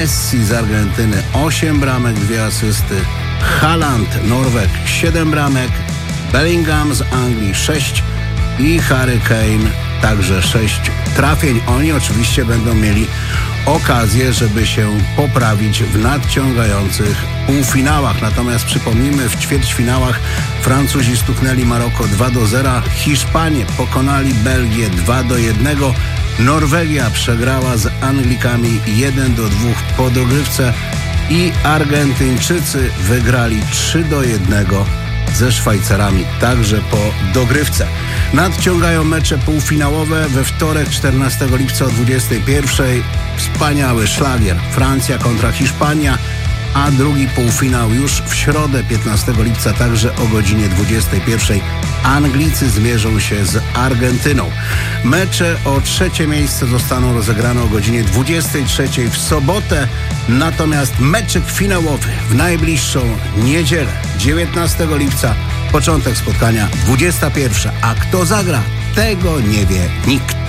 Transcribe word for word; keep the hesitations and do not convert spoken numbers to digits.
Messi z Argentyny osiem bramek, dwie asysty. Haaland, Norweg siedem bramek. Bellingham z Anglii sześć i Harry Kane także sześć trafień. Oni oczywiście będą mieli okazję, żeby się poprawić w nadciągających półfinałach. Natomiast przypomnijmy, w ćwierćfinałach Francuzi stuknęli Maroko dwa do zera, Hiszpanie pokonali Belgię dwa do jednego, Norwegia przegrała z Anglikami jeden do dwóch po dogrywce i Argentyńczycy wygrali trzy do jednego ze Szwajcarami, także po dogrywce. Nadciągają mecze półfinałowe. We wtorek czternastego lipca o dwudziestej pierwszej wspaniały szlagier Francja kontra Hiszpania, a drugi półfinał już w środę piętnastego lipca, także o godzinie dwudziestej pierwszej. Anglicy zmierzą się z Argentyną. Mecze o trzecie miejsce zostaną rozegrane o godzinie dwudziestej trzeciej w sobotę, natomiast meczyk finałowy w najbliższą niedzielę dziewiętnastego lipca, początek spotkania dwudziesta pierwsza. A kto zagra, tego nie wie nikt.